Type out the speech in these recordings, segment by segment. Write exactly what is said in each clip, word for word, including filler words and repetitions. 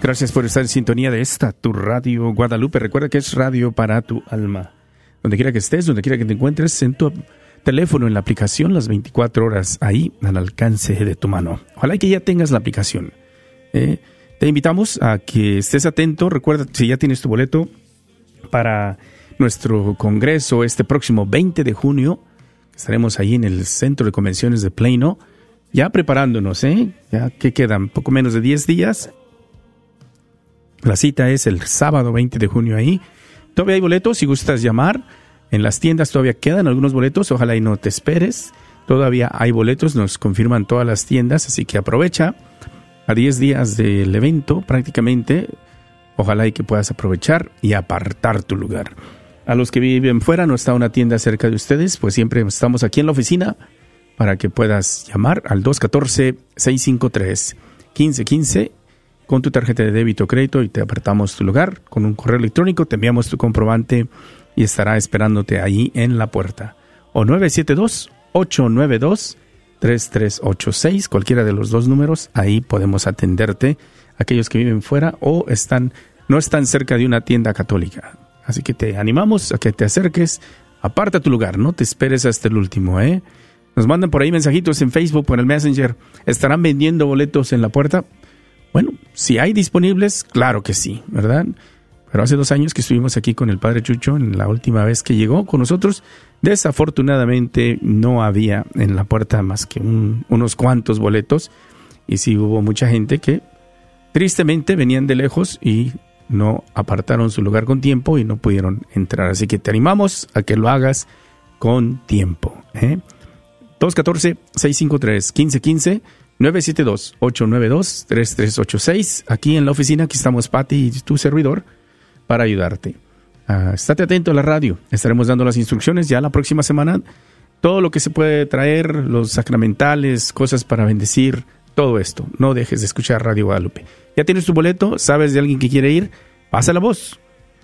Gracias por estar en sintonía de esta, tu Radio Guadalupe. Recuerda que es radio para tu alma. Donde quiera que estés, donde quiera que te encuentres, en tu teléfono, en la aplicación, las veinticuatro horas ahí, al alcance de tu mano. Ojalá que ya tengas la aplicación. Eh, te invitamos a que estés atento. Recuerda, si ya tienes tu boleto para nuestro congreso este próximo veinte de junio, estaremos ahí en el Centro de Convenciones de Plano, ya preparándonos, ¿eh? Ya que quedan poco menos de diez días. La cita es el sábado veinte de junio ahí. Todavía hay boletos, si gustas llamar. En las tiendas todavía quedan algunos boletos, ojalá y no te esperes. Todavía hay boletos, nos confirman todas las tiendas, así que aprovecha. A diez días del evento prácticamente, ojalá y que puedas aprovechar y apartar tu lugar. A los que viven fuera, no está una tienda cerca de ustedes, pues siempre estamos aquí en la oficina para que puedas llamar al dos uno cuatro, seis cinco tres, uno cinco uno cinco con tu tarjeta de débito o crédito y te apartamos tu lugar. Con un correo electrónico te enviamos tu comprobante y estará esperándote ahí en la puerta. O nueve siete dos, ocho nueve dos, tres tres ocho seis, cualquiera de los dos números, ahí podemos atenderte. Aquellos que viven fuera o están no están cerca de una tienda católica. Así que te animamos a que te acerques, aparta tu lugar, no te esperes hasta el último, ¿eh? Nos mandan por ahí mensajitos en Facebook o en el Messenger. ¿Estarán vendiendo boletos en la puerta? Bueno, si hay disponibles, claro que sí, ¿verdad? Pero hace dos años que estuvimos aquí con el Padre Chucho, en la última vez que llegó con nosotros, desafortunadamente no había en la puerta más que un, unos cuantos boletos. Y sí hubo mucha gente que tristemente venían de lejos y no apartaron su lugar con tiempo y no pudieron entrar. Así que te animamos a que lo hagas con tiempo, ¿eh? dos uno cuatro, seis cinco tres, uno cinco uno cinco, nueve siete dos, ocho nueve dos, tres tres ocho seis. Aquí en la oficina, aquí estamos Pati y tu servidor para ayudarte. Uh, estate atento a la radio. Estaremos dando las instrucciones ya la próxima semana. Todo lo que se puede traer, los sacramentales, cosas para bendecir, todo esto. No dejes de escuchar Radio Guadalupe. Ya tienes tu boleto, sabes de alguien que quiere ir, pasa la voz.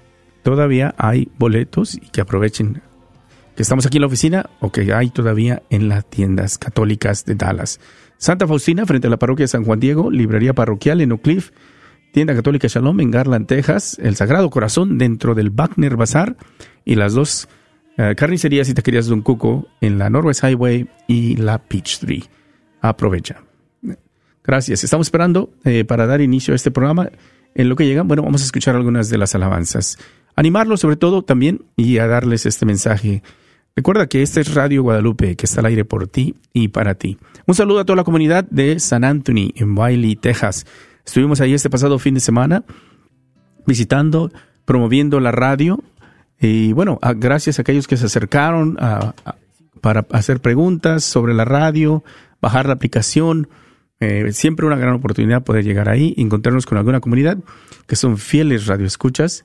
Todavía hay boletos y que aprovechen que estamos aquí en la oficina o que hay todavía en las tiendas católicas de Dallas. Santa Faustina, frente a la parroquia de San Juan Diego, librería parroquial en Oak Cliff, tienda católica Shalom en Garland, Texas, el Sagrado Corazón dentro del Wagner Bazaar y las dos uh, carnicerías y taquerías Don Cuco en la Northwest Highway y la Peachtree. Aprovecha. Gracias. Estamos esperando eh, para dar inicio a este programa. En lo que llegan, bueno, vamos a escuchar algunas de las alabanzas. Animarlos sobre todo también y a darles este mensaje. Recuerda que este es Radio Guadalupe, que está al aire por ti y para ti. Un saludo a toda la comunidad de San Anthony, en Wiley, Texas. Estuvimos ahí este pasado fin de semana, visitando, promoviendo la radio. Y bueno, a, gracias a aquellos que se acercaron a, a, para hacer preguntas sobre la radio, bajar la aplicación. Eh, siempre una gran oportunidad poder llegar ahí, encontrarnos con alguna comunidad que son fieles radioescuchas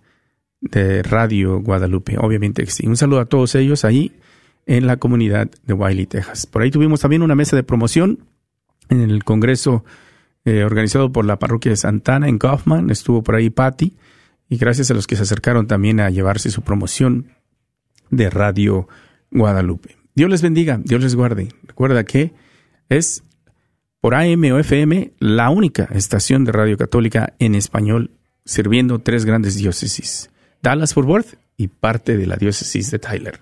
de Radio Guadalupe. Obviamente que sí. Un saludo a todos ellos ahí en la comunidad de Wiley, Texas. Por ahí tuvimos también una mesa de promoción en el congreso eh, organizado por la parroquia de Santana en Kaufman. Estuvo por ahí Patti y gracias a los que se acercaron también a llevarse su promoción de Radio Guadalupe. Dios les bendiga, Dios les guarde. Recuerda que es por A M o F M la única estación de radio católica en español sirviendo tres grandes diócesis: Dallas-Fort Worth y parte de la diócesis de Tyler.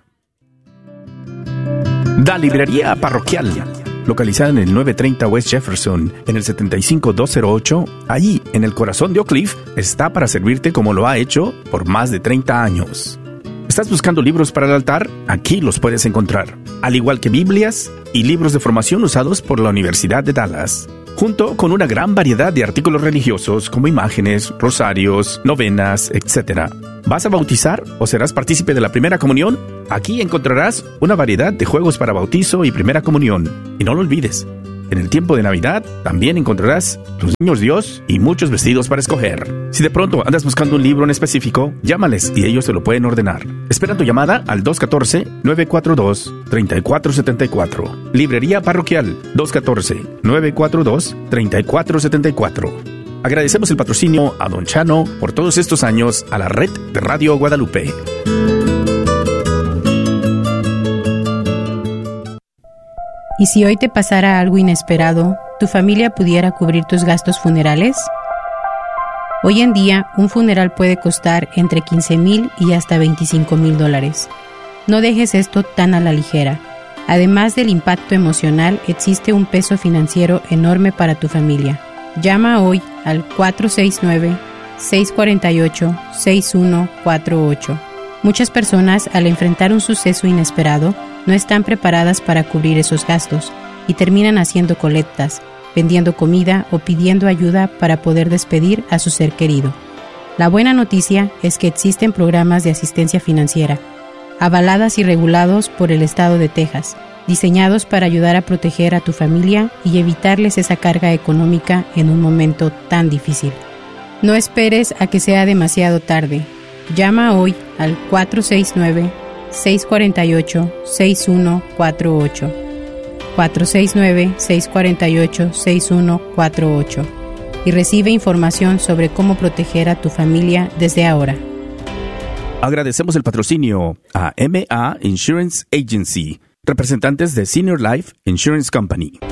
Da Librería Parroquial, localizada en el novecientos treinta West Jefferson, en el setenta y cinco mil doscientos ocho, allí en el corazón de Oak Cliff, está para servirte como lo ha hecho por más de treinta años. ¿Estás buscando libros para el altar? Aquí los puedes encontrar, al igual que Biblias y libros de formación usados por la Universidad de Dallas, junto con una gran variedad de artículos religiosos como imágenes, rosarios, novenas, etcétera. ¿Vas a bautizar o serás partícipe de la primera comunión? Aquí encontrarás una variedad de juegos para bautizo y primera comunión. Y no lo olvides, en el tiempo de Navidad también encontrarás los niños Dios y muchos vestidos para escoger. Si de pronto andas buscando un libro en específico, llámales y ellos te lo pueden ordenar. Espera tu llamada al dos uno cuatro, nueve cuatro dos, tres cuatro siete cuatro. Librería Parroquial dos uno cuatro, nueve cuatro dos, tres cuatro siete cuatro. Agradecemos el patrocinio a Don Chano por todos estos años a la red de Radio Guadalupe. ¿Y si hoy te pasara algo inesperado, tu familia pudiera cubrir tus gastos funerales? Hoy en día, un funeral puede costar entre quince mil y hasta veinticinco mil dólares. No dejes esto tan a la ligera. Además del impacto emocional, existe un peso financiero enorme para tu familia. Llama hoy al cuatro seis nueve, seis cuatro ocho, seis uno cuatro ocho. Muchas personas, al enfrentar un suceso inesperado, no están preparadas para cubrir esos gastos y terminan haciendo colectas, vendiendo comida o pidiendo ayuda para poder despedir a su ser querido. La buena noticia es que existen programas de asistencia financiera, avaladas y regulados por el estado de Texas, diseñados para ayudar a proteger a tu familia y evitarles esa carga económica en un momento tan difícil. No esperes a que sea demasiado tarde. Llama hoy al cuatro seis nueve, seis cuatro ocho, seis uno cuatro ocho. cuatro seis nueve, seis cuatro ocho, seis uno cuatro ocho y recibe información sobre cómo proteger a tu familia desde ahora. Agradecemos el patrocinio a M A Insurance Agency, representantes de Senior Life Insurance Company.